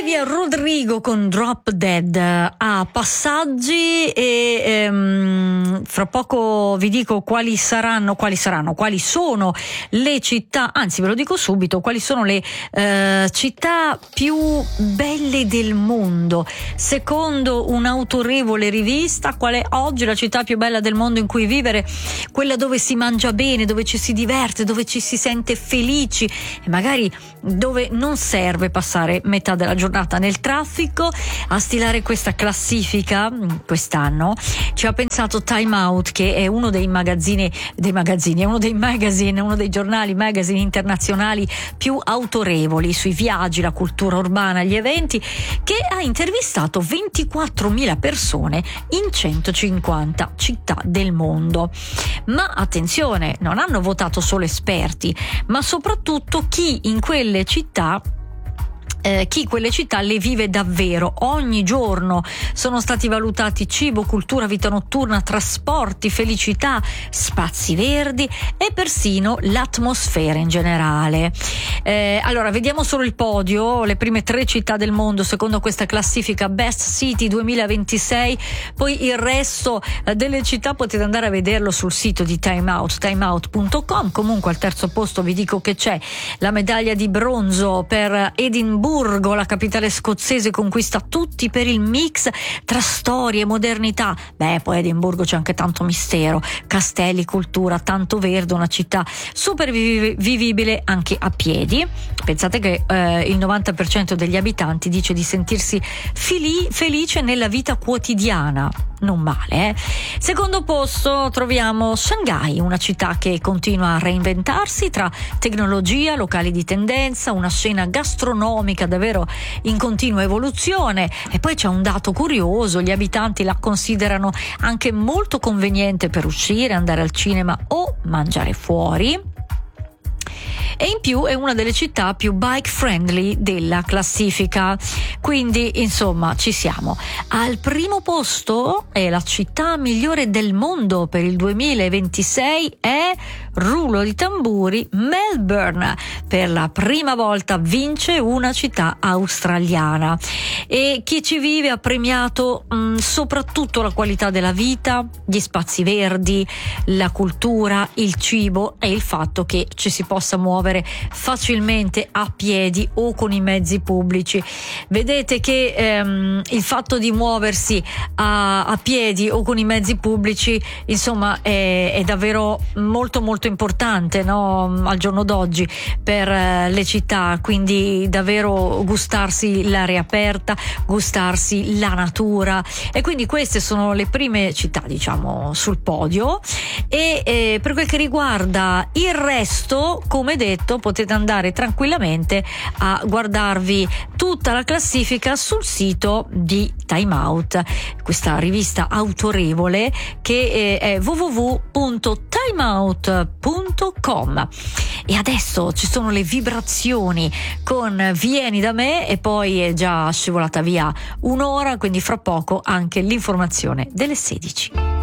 Olivia Rodrigo con Drop Dead a passaggi e fra poco vi dico quali sono le città, anzi ve lo dico subito, quali sono le città più belle del mondo. Secondo un'autorevole rivista, qual è oggi la città più bella del mondo in cui vivere? Quella dove si mangia bene, dove ci si diverte, dove ci si sente felici e magari dove non serve passare metà della giornata nel traffico. A stilare questa classifica quest'anno ci ha pensato Time Out, che è uno dei magazine, uno dei giornali magazine internazionali più autorevoli sui viaggi, la cultura urbana, gli eventi, che ha intervistato 24.000 persone in 150 città del mondo. Ma attenzione, non hanno votato solo esperti, ma soprattutto chi quelle città le vive davvero. Ogni giorno sono stati valutati cibo, cultura, vita notturna, trasporti, felicità, spazi verdi e persino l'atmosfera in generale. Allora, vediamo solo il podio, le prime 3 città del mondo secondo questa classifica Best City 2026, poi il resto delle città potete andare a vederlo sul sito di Time Out, timeout.com. Comunque al terzo posto vi dico che c'è la medaglia di bronzo per Edinburgh, la capitale scozzese, conquista tutti per il mix tra storia e modernità. Poi a Edimburgo c'è anche tanto mistero, castelli, cultura, tanto verde, una città super vivibile anche a piedi. Pensate che il 90% degli abitanti dice di sentirsi felice nella vita quotidiana. Non male, Secondo posto troviamo Shanghai, una città che continua a reinventarsi tra tecnologia, locali di tendenza, una scena gastronomica davvero in continua evoluzione. E poi c'è un dato curioso: gli abitanti la considerano anche molto conveniente per uscire, andare al cinema o mangiare fuori. E in più è una delle città più bike friendly della classifica, quindi insomma ci siamo. Al primo posto è la città migliore del mondo per il 2026, è, rullo di tamburi, Melbourne. Per la prima volta vince una città australiana e chi ci vive ha premiato soprattutto la qualità della vita, gli spazi verdi, la cultura, il cibo e il fatto che ci si possa muovere facilmente a piedi o con i mezzi pubblici. Vedete che il fatto di muoversi a piedi o con i mezzi pubblici insomma è davvero molto molto importante, no? Al giorno d'oggi per le città, quindi davvero gustarsi l'aria aperta, gustarsi la natura. E quindi queste sono le prime città, diciamo, sul podio. E per quel che riguarda il resto, come detto, potete andare tranquillamente a guardarvi tutta la classifica sul sito di Time Out, questa rivista autorevole che è www.timeout.com. E adesso ci sono le vibrazioni con Vieni da me e poi è già scivolata via un'ora, quindi fra poco anche l'informazione delle 16.